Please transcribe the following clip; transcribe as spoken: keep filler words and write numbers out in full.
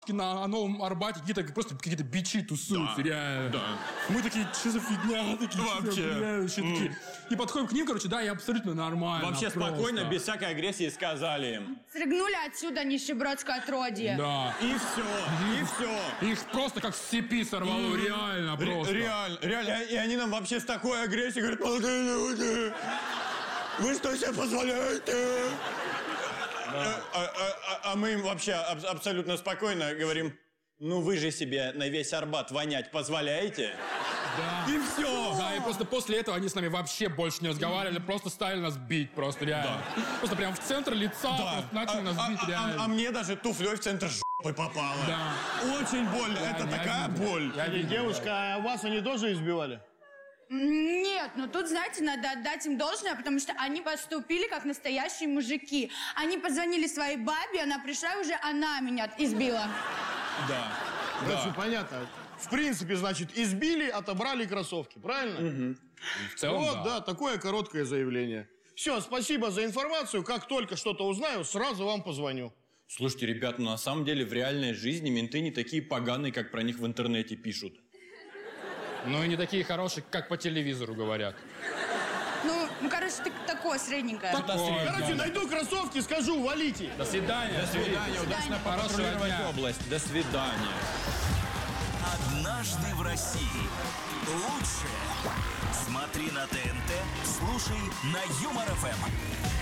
на Новом Арбате какие-то просто какие-то бичи тусуются, да, реально. Да. Мы такие, что за фигня? Такие, вообще. Бля, вообще mm. такие. И подходим к ним, короче, да, и абсолютно нормально. Вообще просто. Спокойно, без всякой агрессии сказали им. Срыгнули отсюда, нищебродское отродье. Да. И все, и все. Их просто как с цепи сорвало, mm. реально просто. Реально, реально. И они нам вообще с такой агрессией говорят, молодые люди, вы что себе позволяете? Да. А, а, а, а мы им вообще аб- абсолютно спокойно говорим, ну вы же себе на весь Арбат вонять позволяете? Да. И все. Да, и просто после этого они с нами вообще больше не разговаривали, просто стали нас бить, просто реально. Да. Просто прям в центр лица да. начали а, нас бить, а, реально. А, а мне даже туфлей в центр жопы попало. Да. Очень больно, да, это такая видел. боль. Я видел, девушка, да. а вас они тоже избивали? Нет, ну тут, знаете, надо отдать им должное, потому что они поступили как настоящие мужики. Они позвонили своей бабе, она пришла, уже она меня избила. Да. Короче, да. понятно. В принципе, значит, избили, отобрали кроссовки, правильно? Угу. В целом, вот, да. да, такое короткое заявление. Все, спасибо за информацию. Как только что-то узнаю, сразу вам позвоню. Слушайте, ребят, ну на самом деле в реальной жизни менты не такие поганые, как про них в интернете пишут. Ну и не такие хорошие, как по телевизору говорят. Ну, ну короче, ты такое средненькое. Такое, короче, да. найду кроссовки, скажу, валите. До свидания. До свидания. Удачно патрулировать область. До свидания. Однажды в России. Лучшее. Смотри на ТНТ, слушай на Юмор ФМ.